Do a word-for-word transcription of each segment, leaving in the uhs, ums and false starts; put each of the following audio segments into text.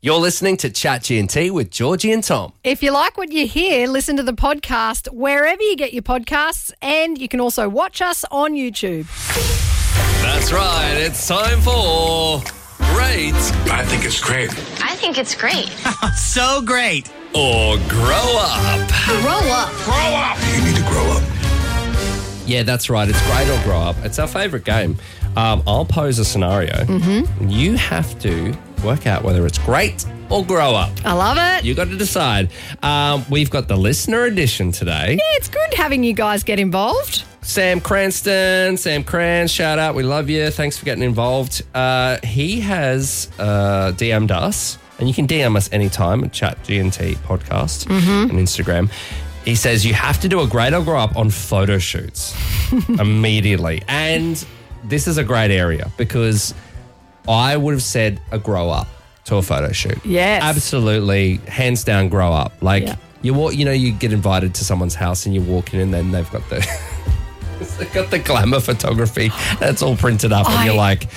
You're listening to Chat G and T with Georgie and Tom. If you like what you hear, listen to the podcast wherever you get your podcasts, and you can also watch us on YouTube. That's right. It's time for Great I think it's great. I think it's great. So great. or Grow Up. Grow up. Grow up. You need to grow up. Yeah, that's right. It's Great or Grow Up. It's our favourite game. Um, I'll pose a scenario. Mm-hmm. You have to work out whether it's great or grow up. I love it. You got to decide. Um, we've got the listener edition today. Yeah, it's good having you guys get involved. Sam Cranston, Sam Crans, shout out. We love you. Thanks for getting involved. Uh, he has uh, D M'd us, and you can D M us anytime at Chat G and T Podcast on Instagram. He says you have to do a great or grow up on photo shoots immediately. And this is a great area because I would have said a grow up to a photo shoot. Yes. Absolutely, hands down, grow up. Like Yeah. you walk, you know, you get invited to someone's house and you walk in and then they've got the they've got the glamour photography that's all printed up, and I- you're like,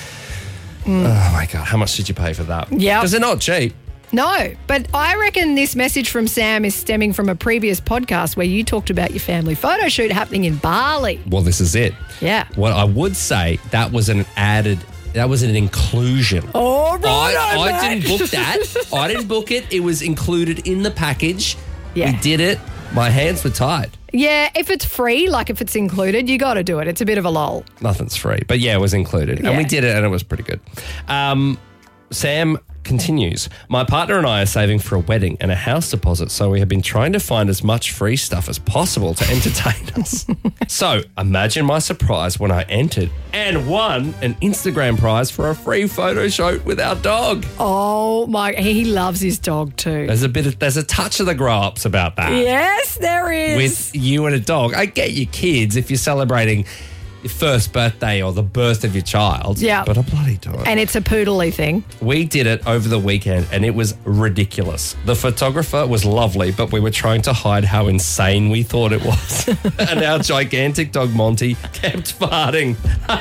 oh my God, how much did you pay for that? Yep. Because they're not cheap. No, but I reckon this message from Sam is stemming from a previous podcast where you talked about your family photo shoot happening in Bali. Well, this is it. Yeah. What I would say, that was an added, that was an inclusion. Oh, right. I, I mate. didn't book that. I didn't book it. It was included in the package. Yeah. We did it. My hands were tied. Yeah, if it's free, like if it's included, you got to do it. It's a bit of a lull. Nothing's free. But yeah, it was included. Yeah. And we did it and it was pretty good. Um, Sam continues. My partner and I are saving for a wedding and a house deposit, so we have been trying to find as much free stuff as possible to entertain us. So imagine my surprise when I entered and won an Instagram prize for a free photo shoot with our dog. Oh, my, he loves his dog too. There's a bit of, there's a touch of the grow-ups about that. Yes, there is. With you and a dog. I get your kids if you're celebrating your first birthday or the birth of your child. Yeah. But a bloody dog. And it's a poodly thing. We did it over the weekend and it was ridiculous. The photographer was lovely, but we were trying to hide how insane we thought it was. And our gigantic dog Monty kept farting.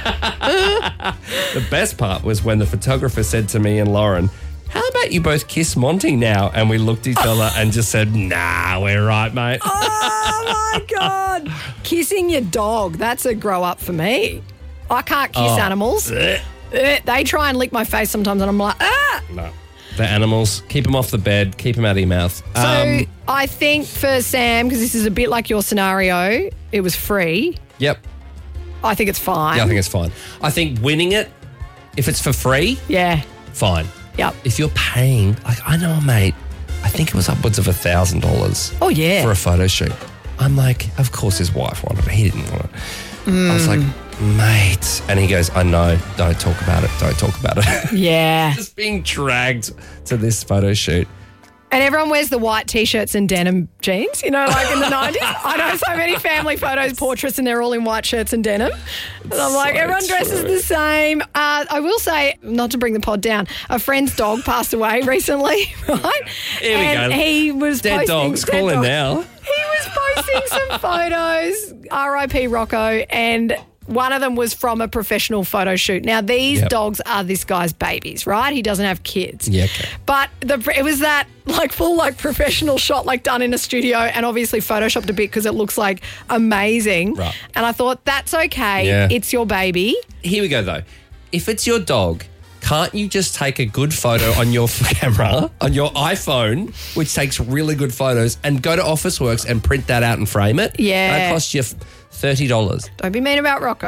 The best part was when the photographer said to me and Lauren, how about you both kiss Monty now? And we looked at each other and just said, nah, we're right, mate. Oh, my God. Kissing your dog, that's a grow up for me. I can't kiss Oh. animals. Blech. Eh, They try and lick my face sometimes and I'm like, ah. No. The animals, keep them off the bed, keep them out of your mouth. So Um, I think for Sam, because this is a bit like your scenario, it was free. yep. I think it's fine. Yeah, I think it's fine. I think winning it, if it's for free, Yeah. fine. Yep. If you're paying, like I know a mate, I think it was upwards of a thousand dollars Oh, yeah. for a photo shoot. I'm like, of course his wife wanted it. He didn't want it. I was like, mate. And he goes, I know, don't talk about it. Don't talk about it. Yeah. Just being dragged to this photo shoot. And everyone wears the white T-shirts and denim jeans, you know, like in the nineties. I know so many family photos, portraits, and they're all in white shirts and denim. And I'm like, so everyone dresses true. the same. Uh, I will say, not to bring the pod down, a friend's dog passed away recently, right? Here we and go. he was Dead posting... dogs, dead call in dogs. now. He was posting some photos, R I P Rocco, and one of them was from a professional photo shoot. Now, these Yep. dogs are this guy's babies, right? He doesn't have kids. Yeah, okay. But the, it was that like full like professional shot like done in a studio and obviously photoshopped a bit because it looks like amazing. Right. And I thought, that's okay. Yeah. It's your baby. Here we go, though. If it's your dog, can't you just take a good photo on your camera, on your iPhone, which takes really good photos, and go to Officeworks and print that out and frame it? Yeah. That costs you thirty dollars. Don't be mean about Rocco.